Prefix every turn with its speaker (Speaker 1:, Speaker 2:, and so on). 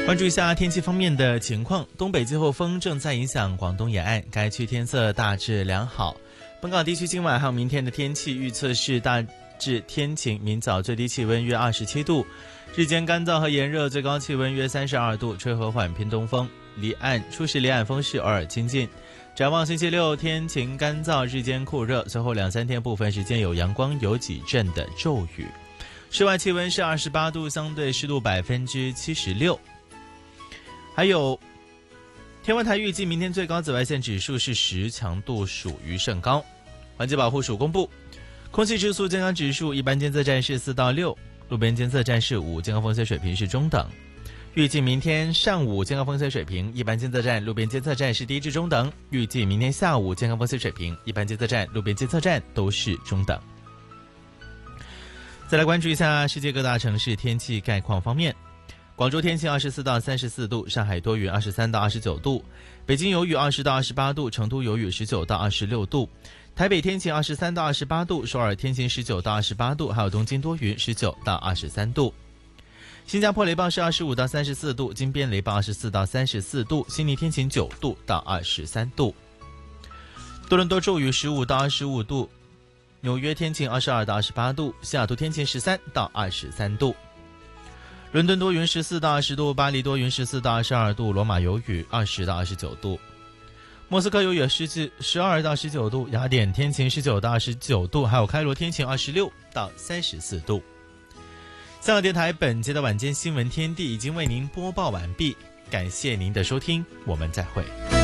Speaker 1: 关注一下天气方面的情况，东北季候风正在影响广东沿岸，该区天色大致良好。本港地区今晚还有明天的天气预测是大致天晴，明早最低气温约27度，日间干燥和炎热，最高气温约32度，吹和缓偏东风，初时离岸风势偶尔清劲。展望星期六天晴干燥，日间酷热，随后2-3天部分时间有阳光，有几阵的骤雨。室外气温是28度，相对湿度76%。还有天文台预计明天最高紫外线指数是10，强度属于甚高。环境保护署公布，空气质素健康指数一般监测站是4到6，路边监测站是5，健康风险水平是中等。预计明天上午健康风险水平，一般监测站、路边监测站是低至中等。预计明天下午健康风险水平，一般监测站、路边监测站都是中等。再来关注一下世界各大城市天气概况方面。广州天气24到34度，上海多云23到29度，北京有雨20到28度，成都有雨19到26度，台北天晴23到28度，首尔天晴19到28度，还有东京多云19到23度。新加坡雷暴是25到34度，金边雷暴24到34度，悉尼天晴9度到23度。多伦多骤雨15到25度，纽约天晴22到28度，西雅图天晴13到23度。伦敦多云14到20度，巴黎多云14到22度，罗马有雨20到29度，莫斯科有雨12到19度，雅典天晴19到29度，还有开罗天晴26到34度。香港电台本节的晚间新闻天地已经为您播报完毕，感谢您的收听，我们再会。